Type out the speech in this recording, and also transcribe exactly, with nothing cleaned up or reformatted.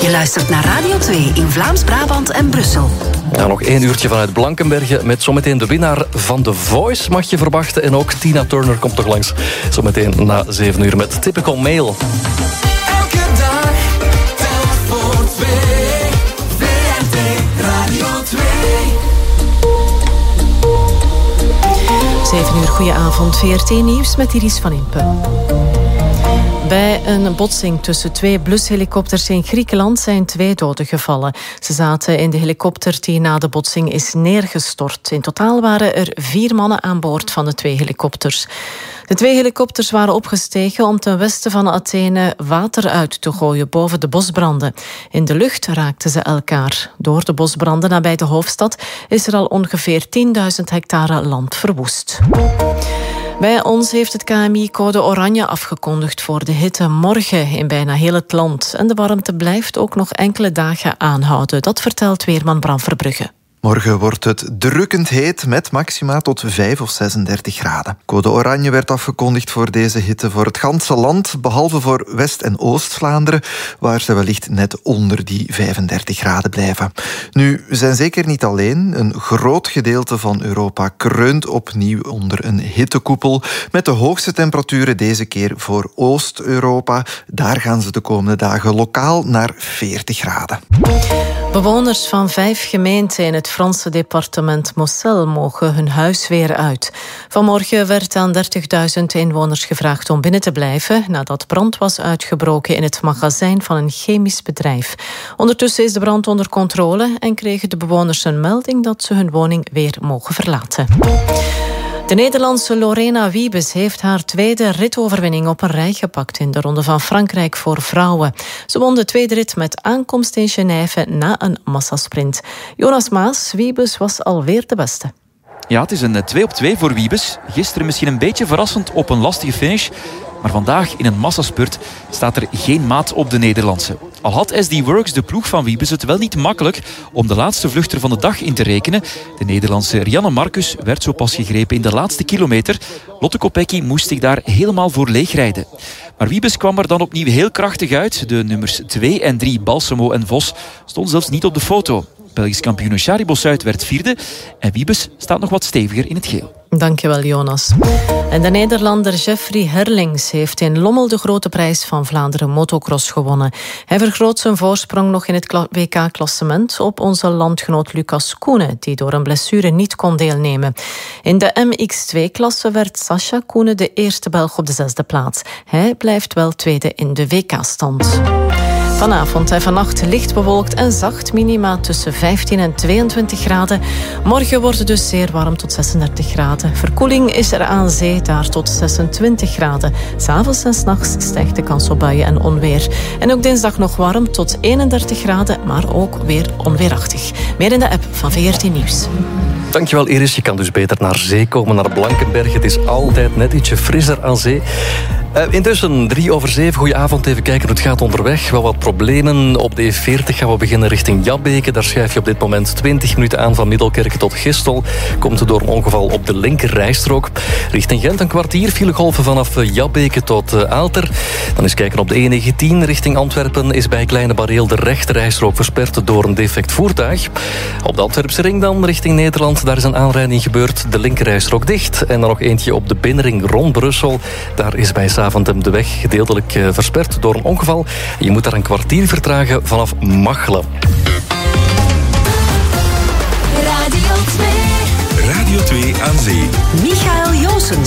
Je luistert naar Radio twee in Vlaams-Brabant en Brussel. Ja, nog één uurtje vanuit Blankenberge met zometeen de winnaar van The Voice mag je verwachten. En ook Tina Turner komt toch langs. Zometeen na zeven uur met Typical Male. Elke dag, telk voor twee. V R T Radio twee. zeven uur, goedenavond. V R T Nieuws met Iris van Impe. Bij een botsing tussen twee blushelikopters in Griekenland zijn twee doden gevallen. Ze zaten in de helikopter die na de botsing is neergestort. In totaal waren er vier mannen aan boord van de twee helikopters. De twee helikopters waren opgestegen om ten westen van Athene water uit te gooien boven de bosbranden. In de lucht raakten ze elkaar. Door de bosbranden nabij de hoofdstad is er al ongeveer tienduizend hectare land verwoest. Bij ons heeft het K M I code oranje afgekondigd voor de hitte morgen in bijna heel het land. En de warmte blijft ook nog enkele dagen aanhouden. Dat vertelt weerman Bram Verbrugge. Morgen wordt het drukkend heet met maxima tot vijf of zesendertig graden. Code oranje werd afgekondigd voor deze hitte voor het ganse land, behalve voor West- en Oost-Vlaanderen, waar ze wellicht net onder die vijfendertig graden blijven. Nu, we zijn zeker niet alleen. Een groot gedeelte van Europa kreunt opnieuw onder een hittekoepel, met de hoogste temperaturen deze keer voor Oost-Europa. Daar gaan ze de komende dagen lokaal naar veertig graden. Bewoners van vijf gemeenten in het Franse departement Moselle mogen hun huis weer uit. Vanmorgen werd aan dertigduizend inwoners gevraagd om binnen te blijven nadat brand was uitgebroken in het magazijn van een chemisch bedrijf. Ondertussen is de brand onder controle en kregen de bewoners een melding dat ze hun woning weer mogen verlaten. De Nederlandse Lorena Wiebes heeft haar tweede ritoverwinning op een rij gepakt in de Ronde van Frankrijk voor vrouwen. Ze won de tweede rit met aankomst in Genève na een massasprint. Jonas Maas, Wiebes was alweer de beste. Ja, het is een twee op twee voor Wiebes. Gisteren misschien een beetje verrassend op een lastige finish. Maar vandaag in een massaspurt staat er geen maat op de Nederlandse. Al had S D Works, de ploeg van Wiebes, het wel niet makkelijk om de laatste vluchter van de dag in te rekenen. De Nederlandse Rianne Marcus werd zo pas gegrepen in de laatste kilometer. Lotte Kopecky moest zich daar helemaal voor leegrijden. Maar Wiebes kwam er dan opnieuw heel krachtig uit. De nummers twee en drie, Balsamo en Vos, stonden zelfs niet op de foto. Belgisch kampioen Shari Bossuit werd vierde en Wiebes staat nog wat steviger in het geel. Dankjewel, Jonas. En de Nederlander Jeffrey Herlings heeft in Lommel de Grote Prijs van Vlaanderen motocross gewonnen. Hij vergroot zijn voorsprong nog in het W K-klassement op onze landgenoot Lucas Koenen, die door een blessure niet kon deelnemen. In de M X twee klasse werd Sascha Koenen de eerste Belg op de zesde plaats. Hij blijft wel tweede in de W K-stand. Vanavond en vannacht licht bewolkt en zacht, minima tussen vijftien en tweeëntwintig graden. Morgen wordt het dus zeer warm tot zesendertig graden. Verkoeling is er aan zee daar tot zesentwintig graden. 's Avonds en 's nachts stijgt de kans op buien en onweer. En ook dinsdag nog warm tot eenendertig graden, maar ook weer onweerachtig. Meer in de app van V R T Nieuws. Dankjewel Iris, je kan dus beter naar zee komen, naar Blankenberge. Het is altijd net ietsje frisser aan zee. Uh, intussen, drie over zeven, goedenavond. Even kijken hoe het gaat onderweg. Wel wat problemen. Op de E veertig gaan we beginnen richting Jabbeke. Daar schuif je op dit moment twintig minuten aan van Middelkerke tot Gistel. Komt er door een ongeval op de linker rijstrook. Richting Gent een kwartier, filegolven vanaf Jabbeke tot uh, Aalter. Dan eens kijken op de E negentien richting Antwerpen. Is bij Kleine Bareel de rechter rijstrook versperd door een defect voertuig. Op de Antwerpse ring dan richting Nederland. Daar is een aanrijding gebeurd. De linker rijstrook dicht. En dan nog eentje op de binnenring rond Brussel. Daar is bij Zaventem de weg gedeeltelijk uh, versperd door een ongeval. Je moet daar een kwartier vertragen vanaf Machelen. Radio twee. Radio twee aan zee. Michael Joosens.